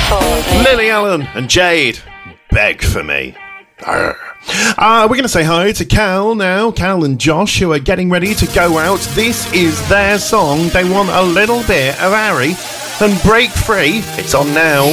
Lily Allen and Jade, Beg For Me. We're going to say hi to Cal now. Cal and Josh, who are getting ready to go out. This is their song. They want a little bit of Harry and Break Free. It's on now.